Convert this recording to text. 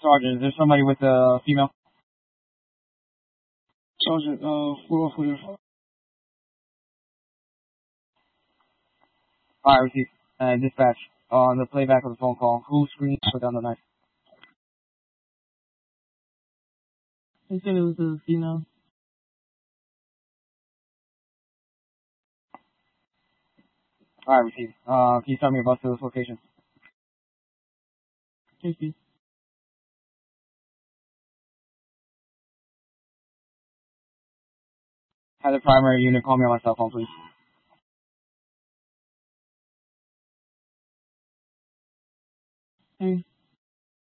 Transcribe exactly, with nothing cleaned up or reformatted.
Sergeant, is there somebody with a female? Sergeant, uh, we're all clear. Alright, receive. And dispatch. On the playback of the phone call, who screamed put down the knife? They said it was a female. Alright, receive. Uh, can you tell me about those locations? Thank you. Have the primary unit call me on my cell phone, please. Hey.